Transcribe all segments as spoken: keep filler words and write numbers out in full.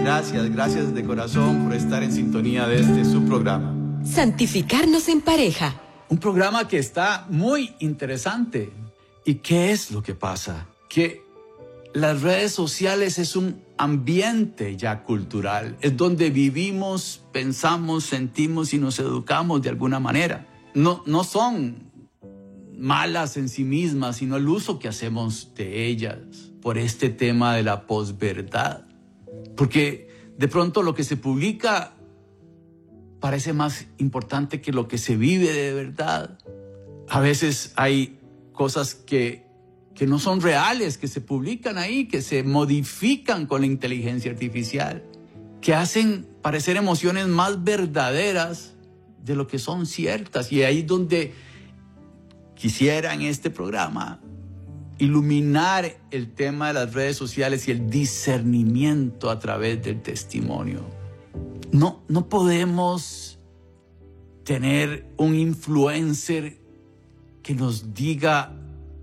Gracias, gracias de corazón por estar en sintonía de este su programa. Santificarnos en pareja. Un programa que está muy interesante. ¿Y qué es lo que pasa? Que las redes sociales es un ambiente ya cultural. Es donde vivimos, pensamos, sentimos y nos educamos de alguna manera. No, no son malas en sí mismas, sino el uso que hacemos de ellas por este tema de la posverdad. Porque de pronto lo que se publica parece más importante que lo que se vive de verdad. A veces hay cosas que, que no son reales, que se publican ahí, que se modifican con la inteligencia artificial, que hacen parecer emociones más verdaderas de lo que son ciertas. Y ahí es donde quisiera en este programa iluminar el tema de las redes sociales y el discernimiento a través del testimonio. No, no podemos tener un influencer que nos diga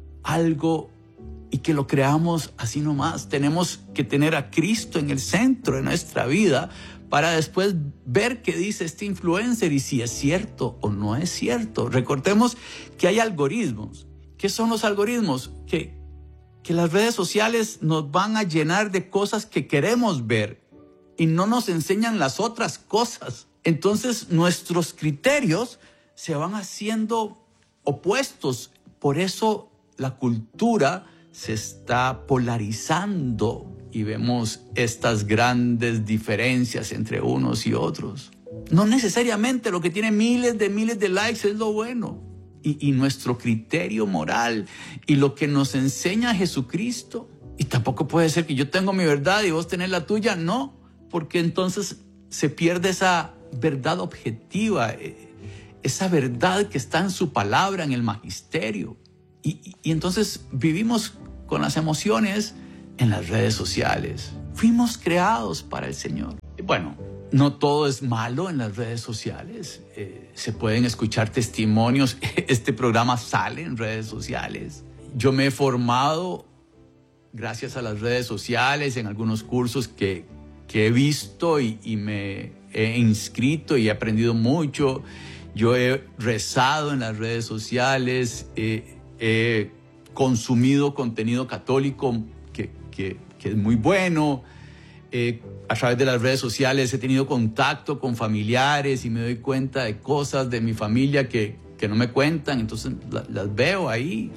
algo y que lo creamos así nomás. Tenemos que tener a Cristo en el centro de nuestra vida para después ver qué dice este influencer y si es cierto o no es cierto. Recordemos que hay algoritmos. ¿Qué son los algoritmos? Que, que las redes sociales nos van a llenar de cosas que queremos ver y no nos enseñan las otras cosas. Entonces nuestros criterios se van haciendo opuestos. Por eso la cultura se está polarizando y vemos estas grandes diferencias entre unos y otros. No necesariamente lo que tiene miles de miles de likes es lo bueno. Y, y nuestro criterio moral y lo que nos enseña Jesucristo. Y tampoco puede ser que yo tengo mi verdad y vos tenés la tuya. No, porque entonces se pierde esa verdad objetiva, esa verdad que está en su palabra, en el magisterio. Y, y, y entonces vivimos con las emociones en las redes sociales. Fuimos creados para el Señor. Bueno, no todo es malo en las redes sociales. Eh, se pueden escuchar testimonios. Este programa sale en redes sociales. Yo me he formado gracias a las redes sociales en algunos cursos que, que he visto y, y me he inscrito y he aprendido mucho. Yo he rezado en las redes sociales. Eh, he consumido contenido católico que, que, que es muy bueno. Eh, a través de las redes sociales he tenido contacto con familiares y me doy cuenta de cosas de mi familia que, que no me cuentan, entonces la, las veo ahí.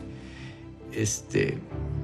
Este,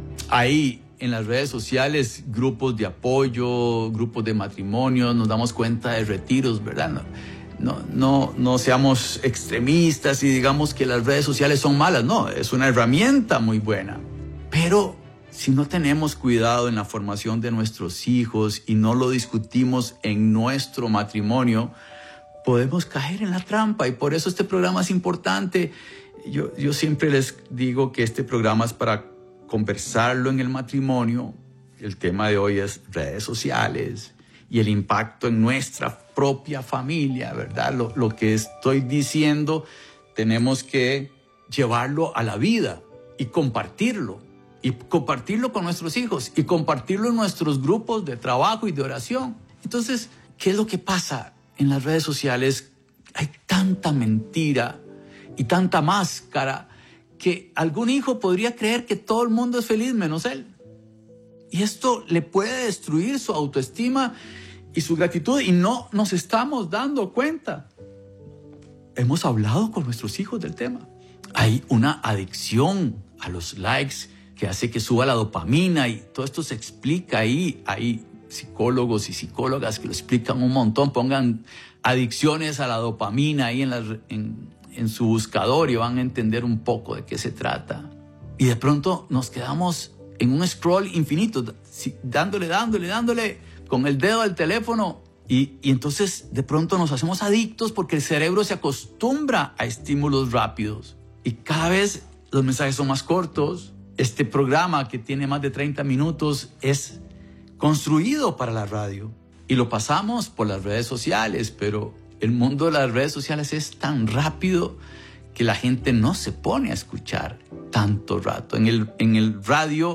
ahí en las redes sociales, grupos de apoyo, grupos de matrimonio, nos damos cuenta de retiros, ¿verdad? No, no, no, no seamos extremistas y digamos que las redes sociales son malas, no, es una herramienta muy buena, pero si no tenemos cuidado en la formación de nuestros hijos y no lo discutimos en nuestro matrimonio, podemos caer en la trampa. Y por eso este programa es importante. Yo, yo siempre les digo que este programa es para conversarlo en el matrimonio. El tema de hoy es redes sociales y el impacto en nuestra propia familia, ¿verdad? Lo, lo que estoy diciendo tenemos que llevarlo a la vida y compartirlo. Y compartirlo con nuestros hijos y compartirlo en nuestros grupos de trabajo y de oración. Entonces, ¿qué es lo que pasa en las redes sociales? Hay tanta mentira y tanta máscara que algún hijo podría creer que todo el mundo es feliz menos él. Y esto le puede destruir su autoestima y su gratitud y no nos estamos dando cuenta. Hemos hablado con nuestros hijos del tema. Hay una adicción a los likes que hace que suba la dopamina y todo esto se explica ahí. Hay psicólogos y psicólogas que lo explican un montón. Pongan adicciones a la dopamina ahí en, la, en, en su buscador y van a entender un poco de qué se trata. Y de pronto nos quedamos en un scroll infinito, dándole, dándole, dándole con el dedo al teléfono. Y, y entonces de pronto nos hacemos adictos porque el cerebro se acostumbra a estímulos rápidos. Y cada vez los mensajes son más cortos. Este programa que tiene más de treinta minutos es construido para la radio y lo pasamos por las redes sociales, pero el mundo de las redes sociales es tan rápido que la gente no se pone a escuchar tanto rato. En el, en el radio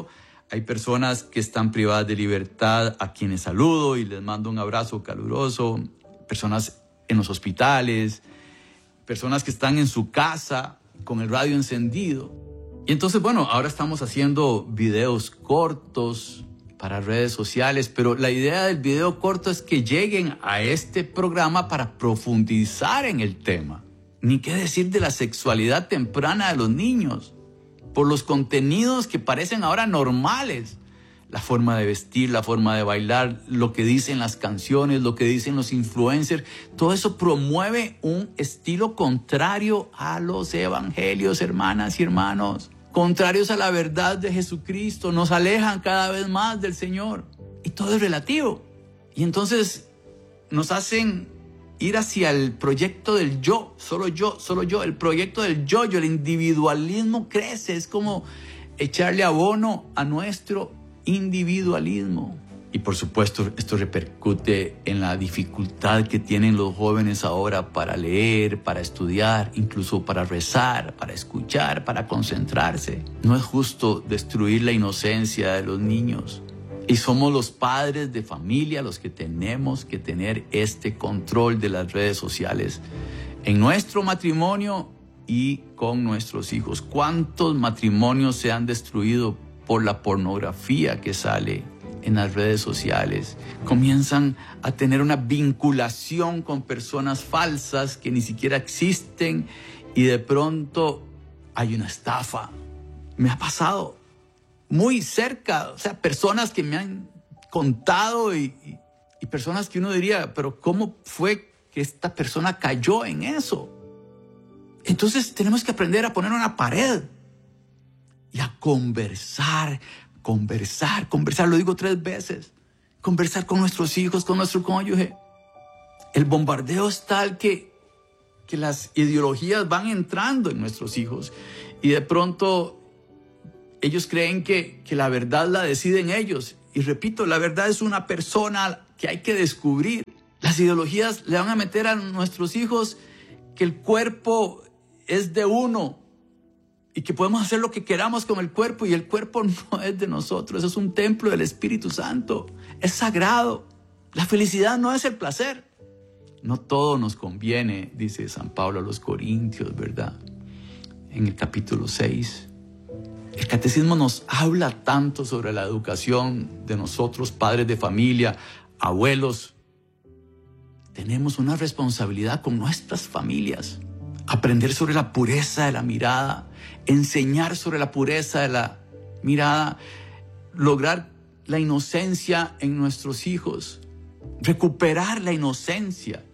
Hay personas que están privadas de libertad, a quienes saludo y les mando un abrazo caluroso. Personas en los hospitales, personas que están en su casa con el radio encendido. Y entonces, bueno, ahora estamos haciendo videos cortos para redes sociales, pero la idea del video corto es que lleguen a este programa para profundizar en el tema. Ni qué decir de la sexualidad temprana de los niños, por los contenidos que parecen ahora normales. La forma de vestir, la forma de bailar, lo que dicen las canciones, lo que dicen los influencers, todo eso promueve un estilo contrario a los evangelios, hermanas y hermanos. Contrarios a la verdad de Jesucristo, nos alejan cada vez más del Señor. Y todo es relativo. Y entonces nos hacen ir hacia el proyecto del yo, solo yo, solo yo. El proyecto del yo-yo, el individualismo crece. Es como echarle abono a nuestro individualismo. Y por supuesto, esto repercute en la dificultad que tienen los jóvenes ahora para leer, para estudiar, incluso para rezar, para escuchar, para concentrarse. No es justo destruir la inocencia de los niños. Y somos los padres de familia los que tenemos que tener este control de las redes sociales en nuestro matrimonio y con nuestros hijos. ¿Cuántos matrimonios se han destruido por la pornografía que sale en las redes sociales? Comienzan a tener una vinculación con personas falsas que ni siquiera existen y de pronto hay una estafa. Me ha pasado muy cerca, o sea, personas que me han contado y, y, y personas que uno diría, pero ¿cómo fue que esta persona cayó en eso? Entonces tenemos que aprender a poner una pared y a conversar, conversar, conversar, lo digo tres veces, conversar con nuestros hijos, con nuestro cónyuge. El bombardeo es tal que, que las ideologías van entrando en nuestros hijos y de pronto ellos creen que, que la verdad la deciden ellos. Y repito, la verdad es una persona que hay que descubrir. Las ideologías le van a meter a nuestros hijos que el cuerpo es de uno y que podemos hacer lo que queramos con el cuerpo y el cuerpo no es de nosotros, es un templo del Espíritu Santo, es sagrado. La felicidad no es el placer. No todo nos conviene, dice San Pablo a los Corintios, ¿verdad? En el capítulo seis. El catecismo nos habla tanto sobre la educación de nosotros, padres de familia, abuelos. Tenemos una responsabilidad con nuestras familias. Aprender sobre la pureza de la mirada, enseñar sobre la pureza de la mirada, lograr la inocencia en nuestros hijos, recuperar la inocencia.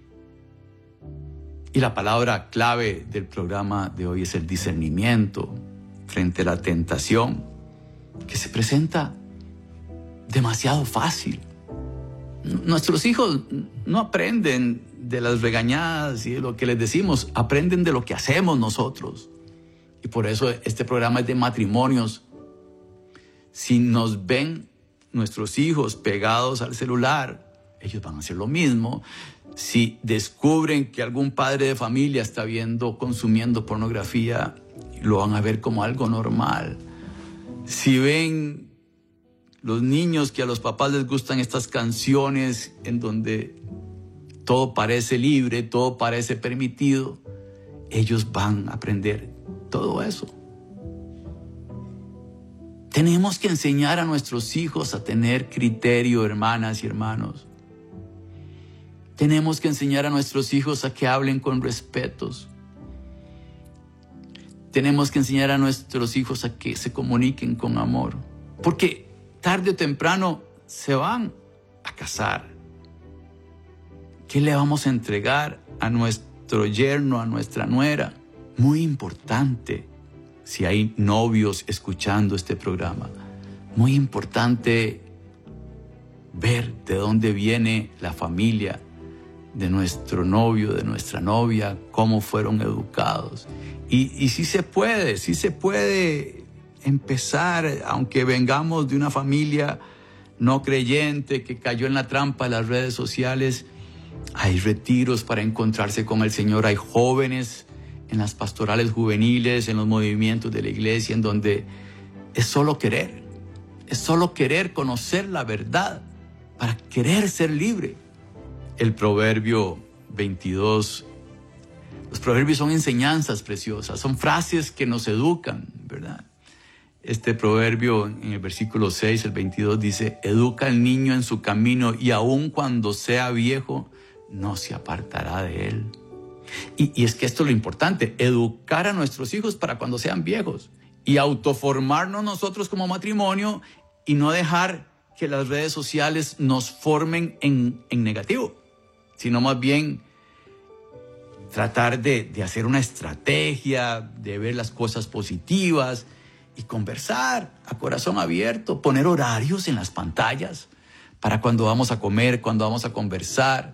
Y la palabra clave del programa de hoy es el discernimiento frente a la tentación, que se presenta demasiado fácil. Nuestros hijos no aprenden de las regañadas y de lo que les decimos, aprenden de lo que hacemos nosotros. Y por eso este programa es de matrimonios. Si nos ven nuestros hijos pegados al celular, ellos van a hacer lo mismo. Si descubren que algún padre de familia está viendo, consumiendo pornografía, lo van a ver como algo normal. Si ven los niños que a los papás les gustan estas canciones en donde todo parece libre, todo parece permitido, ellos van a aprender todo eso. Tenemos que enseñar a nuestros hijos a tener criterio, hermanas y hermanos. Tenemos que enseñar a nuestros hijos a que hablen con respetos. Tenemos que enseñar a nuestros hijos a que se comuniquen con amor. Porque tarde o temprano se van a casar. ¿Qué le vamos a entregar a nuestro yerno, a nuestra nuera? Muy importante, si hay novios escuchando este programa, muy importante ver de dónde viene la familia de nuestro novio, de nuestra novia, cómo fueron educados. Y, y sí se puede, sí se puede empezar, aunque vengamos de una familia no creyente que cayó en la trampa de las redes sociales. Hay retiros para encontrarse con el Señor, hay jóvenes en las pastorales juveniles, en los movimientos de la iglesia, en donde es solo querer. es solo querer conocer la verdad para querer ser libre. El proverbio veintidós, los proverbios son enseñanzas preciosas, son frases que nos educan, ¿verdad? Este proverbio en el versículo seis, el veintidós dice, educa al niño en su camino y aun cuando sea viejo, no se apartará de él. Y, y es que esto es lo importante, educar a nuestros hijos para cuando sean viejos y autoformarnos nosotros como matrimonio y no dejar que las redes sociales nos formen en, en negativo, sino más bien tratar de, de hacer una estrategia, de ver las cosas positivas y conversar a corazón abierto, poner horarios en las pantallas para cuando vamos a comer, cuando vamos a conversar,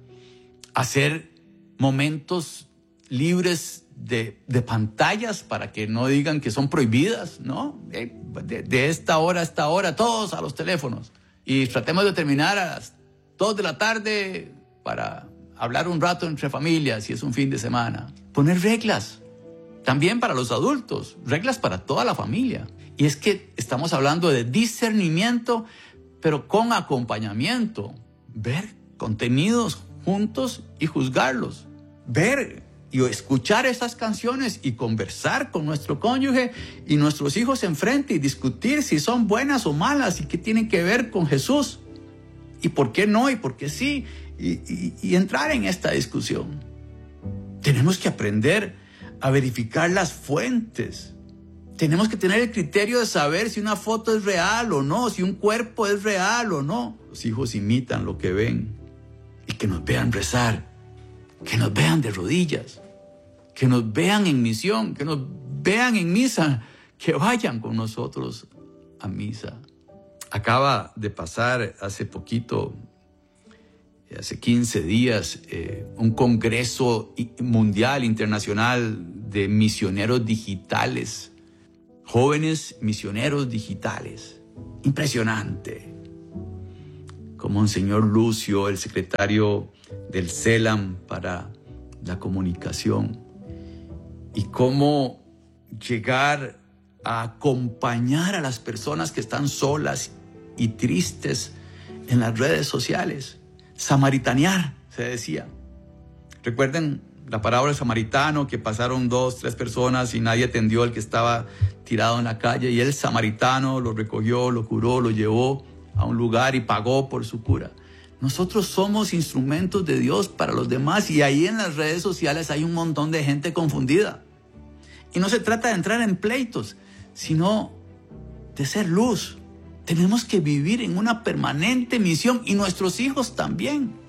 hacer momentos libres de, de pantallas para que no digan que son prohibidas, ¿no? De, de esta hora a esta hora, todos a los teléfonos. Y tratemos de terminar a las dos de la tarde para hablar un rato entre familias si es un fin de semana. Poner reglas, también para los adultos, reglas para toda la familia. Y es que estamos hablando de discernimiento, pero con acompañamiento. Ver contenidos juntos y juzgarlos. Ver y escuchar esas canciones y conversar con nuestro cónyuge y nuestros hijos enfrente y discutir si son buenas o malas y qué tienen que ver con Jesús. Y por qué no y por qué sí. Y, y, y entrar en esta discusión. Tenemos que aprender a verificar las fuentes. Tenemos que tener el criterio de saber si una foto es real o no, si un cuerpo es real o no. Los hijos imitan lo que ven y que nos vean rezar, que nos vean de rodillas, que nos vean en misión, que nos vean en misa, que vayan con nosotros a misa. Acaba de pasar hace poquito, hace quince días, eh, un congreso mundial, internacional de misioneros digitales, jóvenes misioneros digitales. Impresionante. Como Monseñor Lucio, el secretario del CELAM para la comunicación, y cómo llegar a acompañar a las personas que están solas y tristes en las redes sociales. Samaritanear, se decía. ¿Recuerden la parábola del samaritano, que pasaron dos, tres personas y nadie atendió al que estaba tirado en la calle? Y el samaritano lo recogió, lo curó, lo llevó a un lugar y pagó por su cura. Nosotros somos instrumentos de Dios para los demás, y ahí en las redes sociales hay un montón de gente confundida. Y no se trata de entrar en pleitos, sino de ser luz. Tenemos que vivir en una permanente misión, y nuestros hijos también.